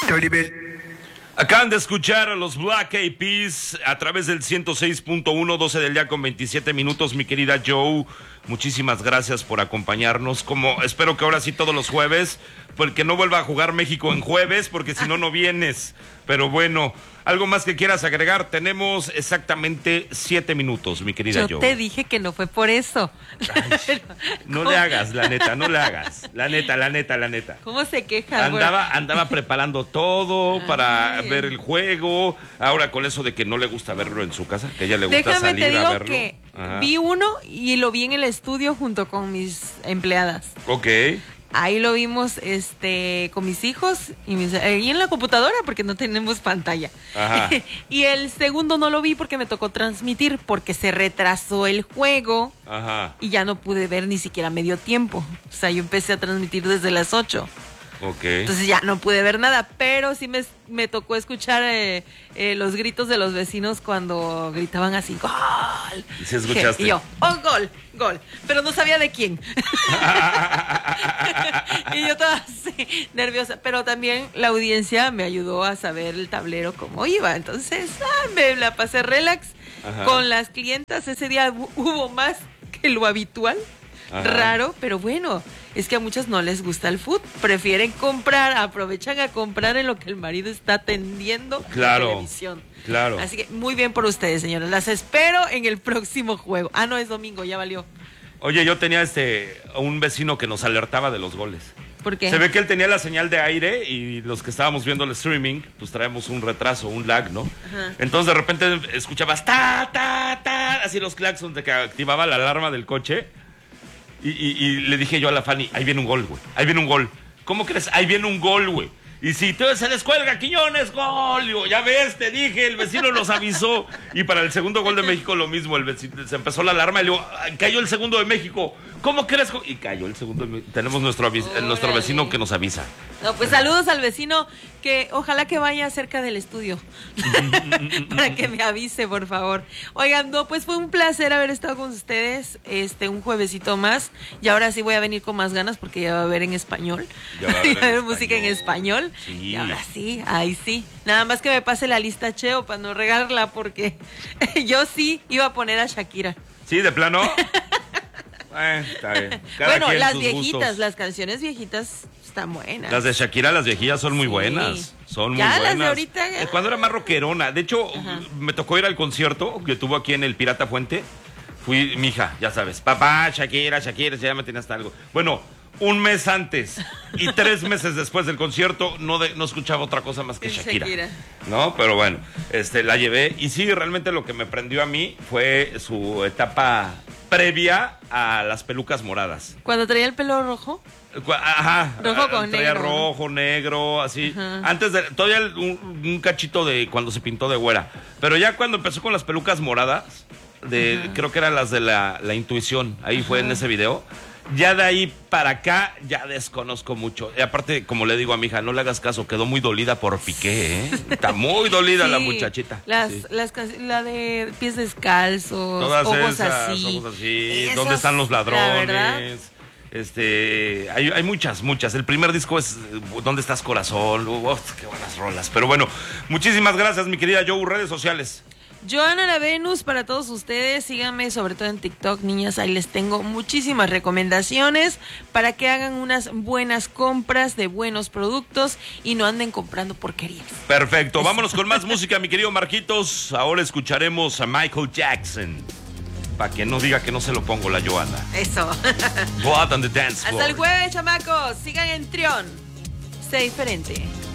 Acaban de escuchar a los Black Eyed Peas a través del 106.1, 12 del día con 27 minutos, mi querida Joe. Muchísimas gracias por acompañarnos. Como espero que ahora sí todos los jueves, porque no vuelva a jugar México en jueves, porque si no, no vienes. Pero bueno, algo más que quieras agregar. Tenemos exactamente 7 minutos, mi querida Joe. Yo te dije que no fue por eso. Ay, no le hagas, la neta, no le hagas. La neta. ¿Cómo se queja? Andaba preparando todo para ver el juego. Ahora con eso de que no le gusta verlo en su casa, que a ella le gusta salir a verlo. Que Ajá. vi uno y lo vi en el estudio junto con mis empleadas. Ok. Ahí lo vimos con mis hijos y en la computadora porque no tenemos pantalla. Ajá. Y el segundo no lo vi porque me tocó transmitir porque se retrasó el juego. Ajá. Y ya no pude ver ni siquiera medio tiempo. O sea, yo empecé a transmitir desde las 8. Ok. Entonces ya no pude ver nada, pero sí me tocó escuchar los gritos de los vecinos cuando gritaban así, ¡gol! ¿Y si escuchaste? Y yo, ¡oh, gol! Pero no sabía de quién. Y yo toda así, nerviosa. Pero también la audiencia me ayudó a saber el tablero cómo iba. Entonces, me la pasé relax. Ajá. Con las clientas. Ese día hubo más que lo habitual. Ajá. Raro, pero bueno, es que a muchas no les gusta el food, prefieren comprar, aprovechan a comprar en lo que el marido está atendiendo en la televisión. Claro. Así que muy bien por ustedes, señores. Las espero en el próximo juego. Ah, no, es domingo, ya valió. Oye, yo tenía un vecino que nos alertaba de los goles. ¿Por qué? Se ve que él tenía la señal de aire y los que estábamos viendo el streaming, pues traemos un retraso, un lag, ¿no? Ajá. Entonces de repente escuchabas ta, ta, ta, así los claxons de que activaba la alarma del coche. Y le dije yo a la Fanny, ahí viene un gol, güey. Ahí viene un gol. ¿Cómo crees? Ahí viene un gol, güey. Y si se les cuelga, Quiñones, gol. Digo, ya ves, te dije, el vecino nos avisó. Y para el segundo gol de México lo mismo, el vecino, se empezó la alarma y le digo, cayó el segundo de México. ¿Cómo crees? Y cayó el segundo. Tenemos nuestro vecino que nos avisa. No, pues saludos al vecino que ojalá que vaya cerca del estudio para que me avise, por favor. Oigan, no, pues fue un placer haber estado con ustedes un juevesito más. Y ahora sí voy a venir con más ganas porque ya va a haber en español. Ya va a haber música en español. Sí. Y ahora sí, ahí sí. Nada más que me pase la lista Cheo para no regarla porque yo sí iba a poner a Shakira. ¿Sí, de plano? Está bien. Bueno, las viejitas, gustos. Las canciones viejitas están buenas. Las de Shakira, las viejillas son muy buenas. Son muy buenas. Las de ahorita. Cuando era más rockerona. De hecho, me tocó ir al concierto que tuvo aquí en el Pirata Fuente. Fui, mija, ya sabes, papá, Shakira, ya me tenías algo. Bueno, un mes antes y 3 meses después del concierto no escuchaba otra cosa más que Shakira. No, pero bueno, la llevé y sí, realmente lo que me prendió a mí fue su etapa previa a las pelucas moradas. ¿Cuando traía el pelo rojo? Ajá. Rojo con traía negro. rojo, negro, así. Ajá. Antes de, todavía un cachito de cuando se pintó de güera. Pero ya cuando empezó con las pelucas moradas, creo que eran las de la intuición, ahí fue en ese video. Ya de ahí para acá ya desconozco mucho. Y aparte, como le digo a mi hija, no le hagas caso, quedó muy dolida por Piqué, ¿eh? Está muy dolida la muchachita. La de pies descalzos, todas ojos esas, así. Ojos así. ¿Dónde están los ladrones? Hay muchas. El primer disco es ¿Dónde estás, corazón? Qué buenas rolas. Pero bueno, muchísimas gracias, mi querida Joe. Redes sociales. Joana la Venus para todos ustedes, síganme sobre todo en TikTok, niñas, ahí les tengo muchísimas recomendaciones para que hagan unas buenas compras de buenos productos y no anden comprando porquerías. Perfecto, vámonos con más música, mi querido Marquitos. Ahora escucharemos a Michael Jackson, para que no diga que no se lo pongo la Joana. Eso. Go out on the dance floor. Hasta el jueves, chamacos, sigan en Trión, sé diferente.